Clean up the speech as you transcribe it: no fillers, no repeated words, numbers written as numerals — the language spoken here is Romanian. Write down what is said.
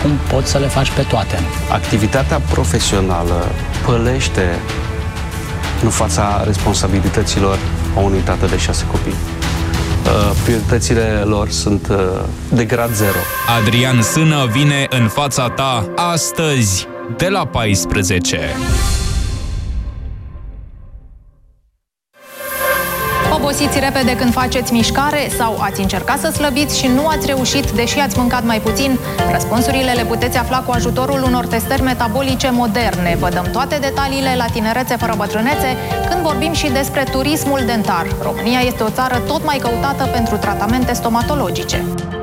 cum poți să le faci pe toate. Activitatea profesională pălește în fața responsabilităților a unui tată de 6 copii. Prioritățile lor sunt de grad 0. Adrian Sână vine în fața ta astăzi de la 14. Obosiți repede când faceți mișcare sau ați încercat să slăbiți și nu ați reușit, deși ați mâncat mai puțin? Răspunsurile le puteți afla cu ajutorul unor testări metabolice moderne. Vă dăm toate detaliile la Tinerețe fără bătrânețe când vorbim și despre turismul dentar. România este o țară tot mai căutată pentru tratamente stomatologice.